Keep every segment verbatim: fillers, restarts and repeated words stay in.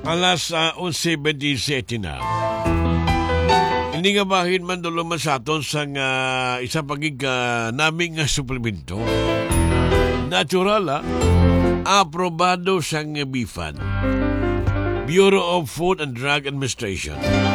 Alas uh, onse twenty-seven na. Hindi nga bahin man dulo man sa aton sa uh, isa pagig uh, naming uh, suplemento. Natural, ha? Aprobado sang B F A D. Bureau of Food and Drug Administration.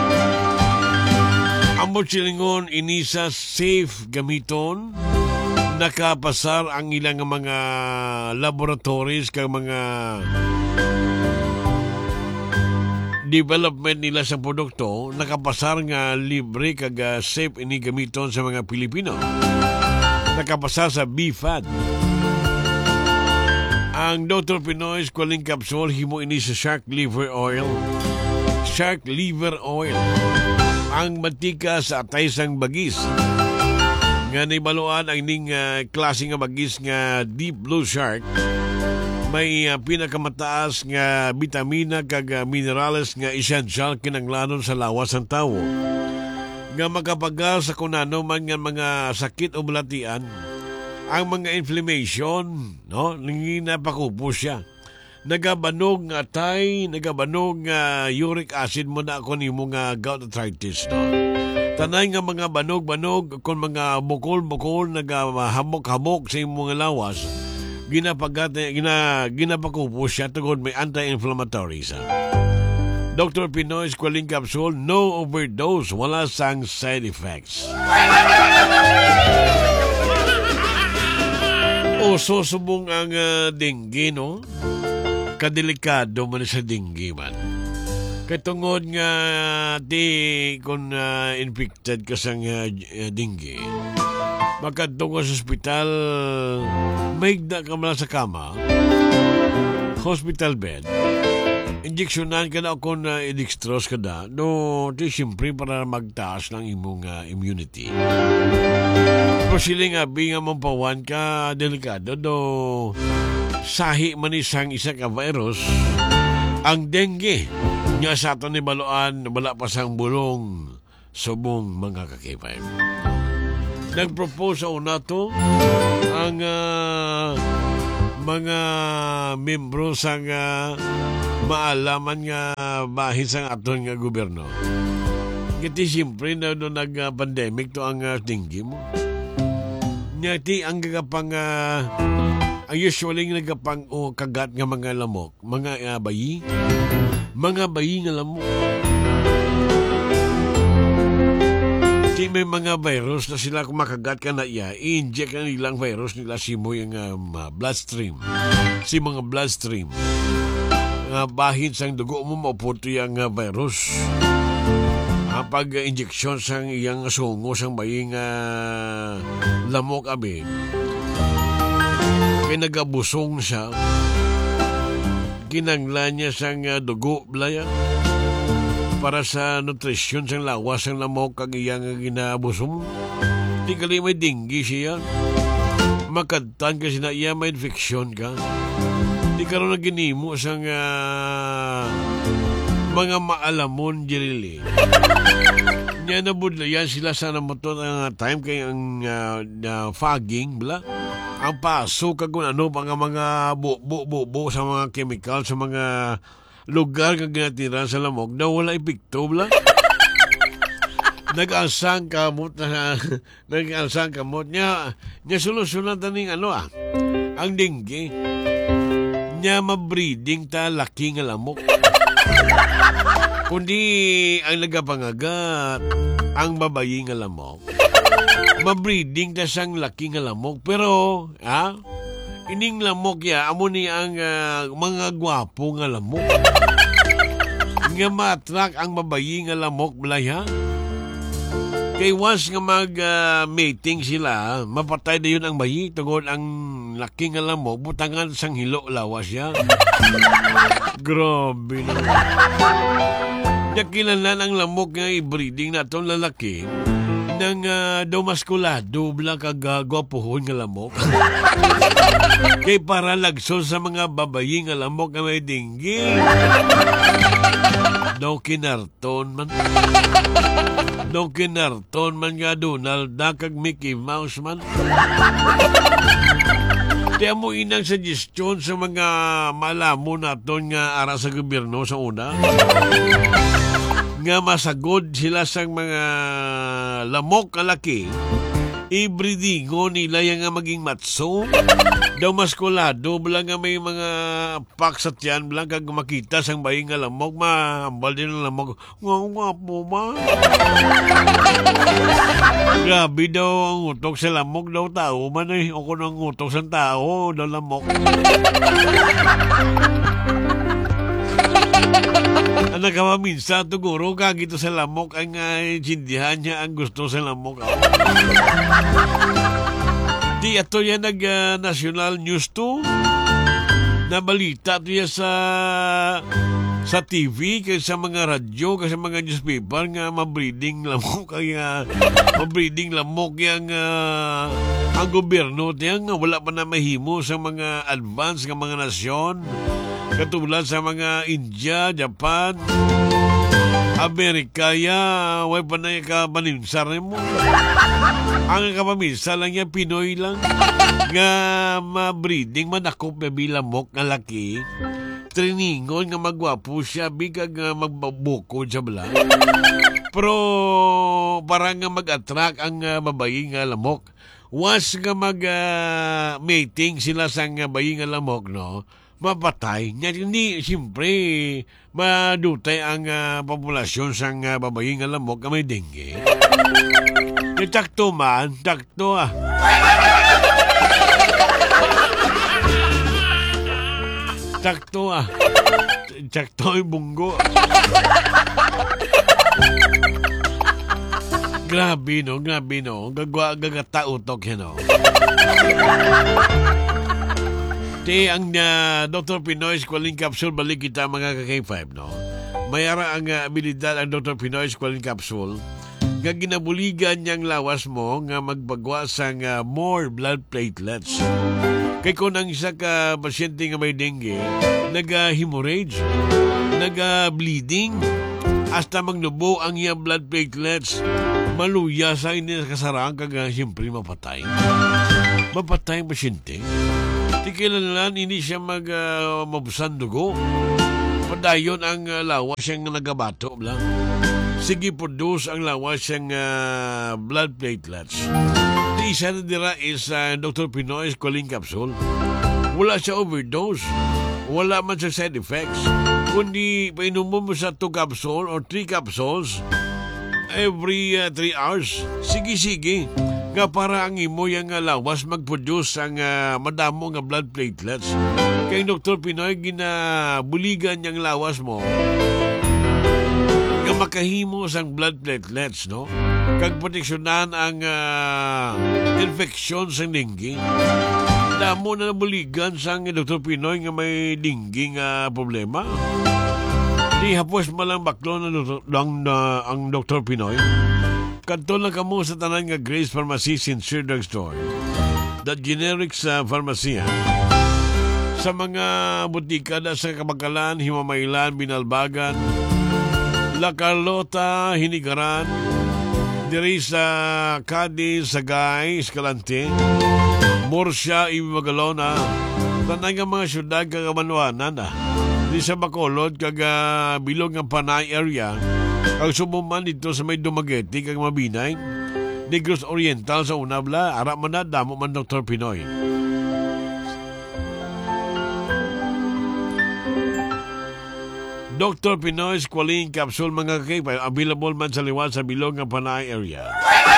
Amo silingon inisa safe gamiton. Nakapasar ang ilang mga laboratories kag mga development nila sa produkto, nakapasar nga libre kag uh, safe ini gamiton sa mga Pilipino. Nakapasar sa B F A D. Ang Doctor Pinoy's Qualing Capsule himo ini sa shark liver oil. Shark liver oil. Ang matika sa atay sang bagis. Nga naibaluan ang ning uh, klase nga bagis nga deep blue shark. May uh, pinakamataas nga vitamina kag uh, minerales nga essential kinanglanon sa lawas ng tao. Nga makapagal sa kunano man nga mga sakit o balatian, ang mga inflammation, no? Nangina pakupo siya. Nagabanog nga atay, nagabanog nga uric acid mo na ako ni mga gout arthritis, no? Tanay nga mga banog-banog kung mga bukol-bukol nagahamok-hamok sa imong mga lawas, ginapagat gina ginapakupo siya tungod may anti-inflammatory sa Doctor Pinoy's Qualing Capsule, no overdose, wala sang side effects. O susubong ang uh, dengue, no? Kadelikado man sa dengue man. Katungod nga di kung uh, infected ka sa uh, dengue, makadto ka sa ospital, maigda ka mula sa kama, hospital bed, injeksyonan ka na kung uh, i-dextrose ka na, no, di siyempre para magtaas ng imong uh, immunity. Pero sila nga, binga mong pawan ka, delikado, do, sahi man isang isa ka virus, ang dengue, nga sa ato ni Baluan, wala pa sang bulong, subong mga kakipay. Nag-propose sa una to ang uh, mga membro sa uh, maalaman nga bahis ang aton nga gobyerno. Ngiti siyempre na doon nag-pandemic to ang uh, tinggi mo. Ngiti ang gagapang uh, ang usually nagapang oh, kagat nga mga lamok, mga uh, bayi, mga bayi nga lamok. Di may mga virus na sila kung makagat ka na iya, i-inject ka nilang virus nila simo yung um, uh, bloodstream. Si mga bloodstream. Uh, bahin sang dugo mo, mauputo yung uh, virus. Uh, pag uh, injection sang iyang sungo sang baying uh, lamok abin, kaya nagabusong siya, kinanglan niya sang uh, dugo blaya, para sa nutrisyon sang lawas ang lamok kag iyang ginabusong. Di kali may dengue siya. Makadtan kasi na iya may infeksyon ka. Di karon na ginimo sang uh, mga maalamon jirili. Nya nabudlayan sila sa namoto nga time kay ang uh, uh, fogging bla. Ang paso kag ano mga mga bu-bu-bu sa mga chemical sa mga lugar kang ginatira sa lamok na wala epekto bla. Nag-alsang kamot na nag-alsang kamot niya niya solusyonan taning ano ah ang dengue niya mabreeding ta laki nga lamok. Kundi ang nagapangagat ang babayi nga lamok, mabreeding ta sang laki nga lamok. Pero ah ining lamok ya, amo ni ang uh, mga gwapo nga lamok. Nga matrak ang babayi nga lamok balaya. Kay once nga mag-mating uh, sila, mapatay na yun ang bayi. Tungod ang laki nga lamok, butangan sang hilo lawas ya. Grabe na. Nakilalan ang lamok nga i-breeding na itong lalaki ng uh, domaskulado blang kagagwapuhon nga lamok. Kay para lagso sa mga babayi nga lamok nga may dengue. No kinarton man. No kinarton man nga Donald Duck kag Mickey Mouse man. Di mo inang suggestion sa mga malamo naton nga ara sa gobyerno sa una. Nga masagod sila sa mga lamok na laki. Ibridingo nila yung nga maging matso. Daw maskulado, bilang nga may mga paksat yan, bilang kag makita sang baying nga lamok, mahambal din ang lamok. Nga nga po ma. Grabe daw ang utok sa lamok daw tao man eh. O kung ang utok sa tao, daw lamok. Ang nagkamaminsa, tuguro, kagito sa lamok, ang uh, sindihan niya ang gusto sa lamok. Di ato yan nag-national uh, news to. Nabalita ito yan sa sa T V, kaya sa mga radyo, kaya sa mga newspaper nga mabreeding lamok, kaya mabreeding lamok yung uh, ang gobyerno tiyan nga wala pa na mahimo sa mga advanced nga mga nasyon. Katulad sa mga India, Japan, Amerika, ya, way pa na yung kapaninsar mo. Ang kapamisa lang yan, Pinoy lang. Nga ma-breeding, manakop na bilamok na laki. Triningon nga magwapo siya, bigag nga magbabukod sa bala. Pero parang nga mag-attract ang uh, babayi nga lamok. Once nga mag-mating uh, sila sa nga bayi nga lamok, no? Mapatay. Hindi, siyempre, madutay ang uh, populasyon sa uh, babayi nga lamok na may dengue. E takto man, takto ah. Takto ah. Takto yung bunggo. Grabe no, grabe no. Gagwa, gagata utok yan no. Ti ang uh, Doctor Pinoy Squalene Capsule, balik kita mga ka-K five, no? Mayara ang uh, abilidad ang Doctor Pinoy Squalene Capsule nga ginabuligan niyang lawas mo nga magbagwa sa uh, more blood platelets. Kay kung ang isa ka pasyente nga may dengue, nag-hemorrhage, nag-bleeding, hasta magnubo ang iyang blood platelets, maluya sa ini kasarang kaga siyempre mapatay. Mapatay ang pasyente. Tikilan hindi siya mag uh, mabusan dugo. Padayon ang uh, lawas siyang nagabato lang. Sige produce ang lawas siyang uh, blood platelets. Di isa na dira is uh, Doctor Pinoy Squalene Capsule. Wala siya overdose. Wala man sa side effects. Kundi painumo mo sa two capsule or three capsules every uh, three hours. Sige-sige. Nga para ang imo yung uh, lawas mag-produce ang uh, madamo nga blood platelets. Kay Doctor Pinoy, ginabuligan niyang lawas mo nga makahimo sang blood platelets, no? Kag proteksyonan ang uh, infeksyon sa dengue. Damo na nabuligan sang Doctor Pinoy nga may dengue nga problema. Di hapos malang baklo na lang na ang Doctor Pinoy. Kanto lang kamo sa tanan nga Grace Pharmacy Sincere Drug Store. The generics sa uh, pharmacy. Ha? Sa mga butika na sa Kabakalan, Himamaylan, Binalbagan, La Carlota, Hinigaran, diri sa Cadiz, Sagay, Escalante, Murcia, Ibimagalona, tanan nga mga syudad kagamanwanan na. Di sa Bacolod, kaga bilog ng Panay area, ang sumuman dito sa may Dumaguete, kag Mabinay, Negros Oriental sa Unabla, ara man na, damo man Doctor Pinoy. Doctor Pinoy Squalene Capsule, mga kakay, available man sa liwat sa bilog ng Panay area.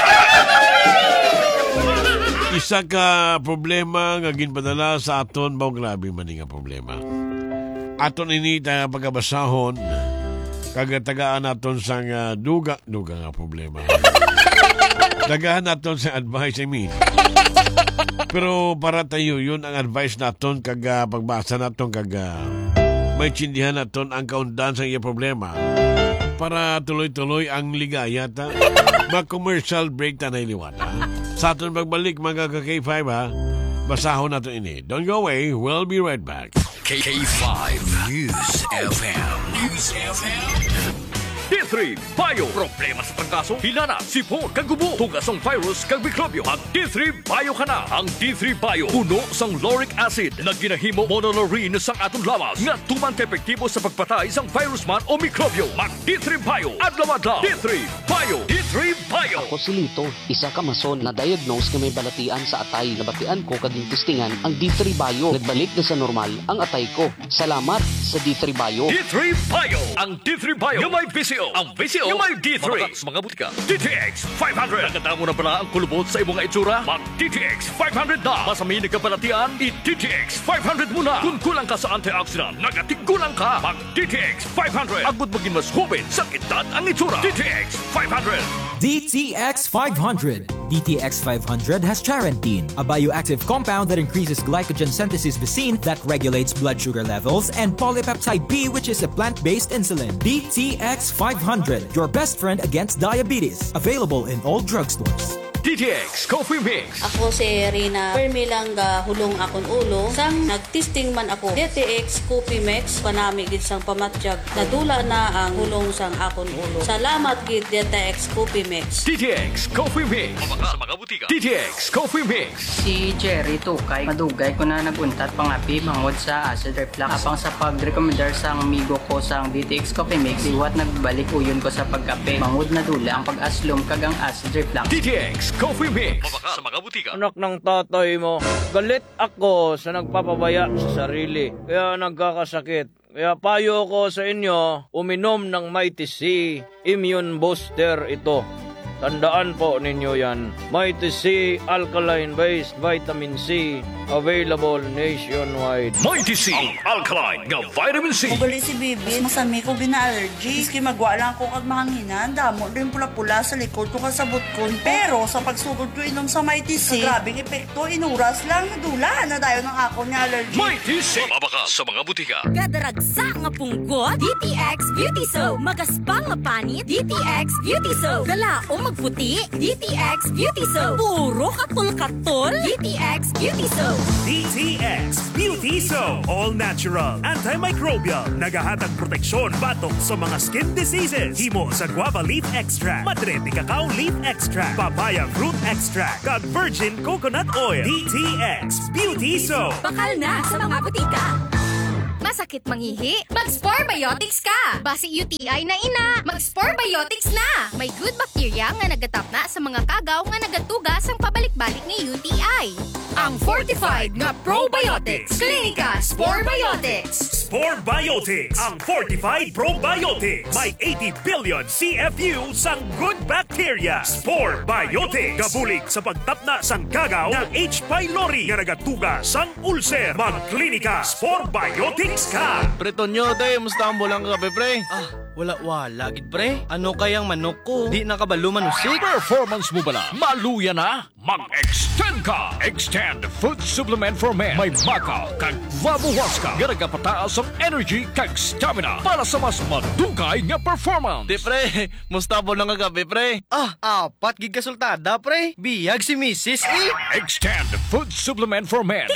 Isa ka problema nga ginpadala sa aton, bao grabe man nga problema. Aton ini tayo pagkabasahon, kagatagaan naton sa uh, duga, duga nga problema. Tagaan naton sa advice, I mean. Pero para tayo, yun ang advice naton, kaga pagbasa naton, kaga may tsindihan naton ang kaundan sa iya problema. Para tuloy-tuloy ang ligaya ta. Mag-commercial break ta na iliwata. Sa aton magbalik, mga ka-K five, ha? Basahon naton ini. Don't go away, we'll be right back. K five News F M. News F M. D three Bio. Problema sa trangkaso, hilana, sipon, kagubo, tugasong virus, kag mikrobyo. Mag D three Bio ka na. Ang D three Bio, puno sang lauric acid na ginahimo monolaurin sang atong lawas nga tuman ka-epektibo sa pagpatay sang virus man o mikrobyo. Mag D three Bio. Adlaw-adlaw. D three Bio. D three Bio. Ako si Lito, isa ka mason na diagnose nga may balatian sa atay. Nabatian ko kading testingan ang D three Bio. Nagbalik na sa normal ang atay ko. Salamat sa D three Bio. D three Bio. Ang D three Bio yung may V C O. Ang V C O yung may D three. Mabatak sa mga butika. D T X five hundred. Nakatamo na pala ang kulubot sa imong itsura? Mag D T X five hundred na. Masaminig ka balatian? I-D T X five hundred muna. Kung kulang ka sa antioxidant, nagatigulang ka. Mag D T X five hundred. Agud maging mas hubin sa kitad ang itsura. D T X five hundred. D T X five hundred. D T X five hundred has charantine, a bioactive compound that increases glycogen synthesis vacine that regulates blood sugar levels, and polypeptide B, which is a plant-based insulin. D T X five hundred, your best friend against diabetes. Available in all drugstores. D T X Coffee Mix. Ako si Rina Permi lang ga hulong akon ulo sang nagtesting man ako D T X Coffee Mix panami gid sang pamatyag nadula na ang hulong sang akon ulo. Salamat gid D T X Coffee Mix. D T X Coffee Mix. Mabaka sa mga butika. D T X Coffee Mix. Si Jerry Tukay, madugay ko na naguntat pangapi mangod sa acid reflux. Apang sa pag-recommendar sang amigo ko sang D T X Coffee Mix, iwat nagbalik uyon ko sa pagkape. Mangod na dula ang pag-aslom kagang acid reflux. D T X Coffee Mix. Mabaka sa mga butika. Anak ng tatay mo, galit ako sa nagpapabaya sa sarili. Kaya nagkakasakit. Kaya payo ko sa inyo, uminom ng Mighty C Immune Booster ito. Tandaan po ninyo yan. Mighty C Alkaline-based Vitamin C, available nationwide. Mighty C, ang alkaline nga vitamin C. Ugali si Bibi, masami ko gina-allergy. Iski magwa lang ko kag mahanginan, damo rin pula-pula sa likod ko kasabot ko. Pero sa pagsugod ko inom sa Mighty C, grabing epekto, inuras lang, nadula na dayo ng ako ni allergy. Mighty C, mabaka sa mga butika. Kadaragsa nga punggot, D T X Beauty Soap. Magaspang nga panit, D T X Beauty Soap. Galaong magputi, D T X Beauty Soap. Puro katol-katol, D T X Beauty Soap. D T X Beauty Soap. All natural, antimicrobial, nagahatag proteksyon batok sa mga skin diseases. Himo sa guava leaf extract, madre de cacao leaf extract, papaya fruit extract, kag virgin coconut oil. D T X Beauty Soap. Bakal na sa mga butika. Masakit mangihi? Mag-Spore Biotics ka! Basi U T I na ina, mag-Spore Biotics na! May good bacteria nga nagatap na sa mga kagaw nga nagatugas ang pabalik-balik ng U T I. Ang fortified nga probiotics, Clinica Spore Biotics. Spore Biotics, ang fortified probiotics. May eighty billion C F U sang good bacteria. Spore Biotics. Gabulig sa pagtapna sang kagaw ng H. pylori nga nagatuga sang ulcer. Mag-Clinica Spore Biotics ka. Preto nyo, day, musta ang bulang ka, pre? Ah, wala-wala, gid pre. Ano kayang manok ko? Di nakabaluman usik. Performance mo bala? Maluya na? Mag-extend ka! Extend Food Supplement for Men. May baka kag vabuwaska. Garaga pataas ang energy kag stamina para sa mas madugay nga performance. Di pre, musta ang bulang ka, pre? Ah, apat gid kasultada, pre. Biyag si Missus eh. Extend Food Supplement for Men.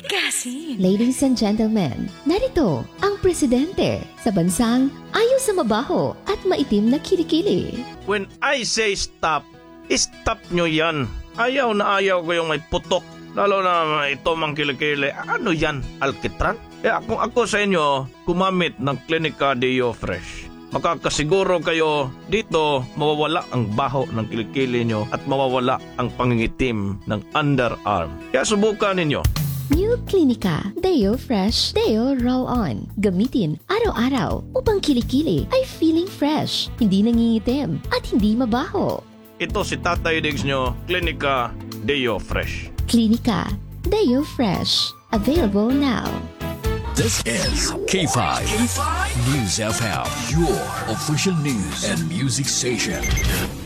Ladies and gentlemen, narito ang presidente sa bansang ayaw sa mabaho at maitim na kilikili. When I say stop, stop nyo yan. Ayaw na ayaw ko yung may putok. Lalo na ito mang kilikili. Ano yan? Alkitran? Kaya kung ako sa inyo, kumamit ng Clinica Deo Fresh. Makakasiguro kayo dito mawawala ang baho ng kilikili nyo at mawawala ang pangingitim ng underarm. Kaya subukan ninyo. New Clinica Deo Fresh Deo Roll-On. Gamitin araw-araw upang kilikili ay feeling fresh, hindi nangingitim at hindi mabaho. Ito si Tatay Diggs nyo, Clinica Deo Fresh. Clinica Deo Fresh. Available now. This is K five, K five News F M, your official news and music station.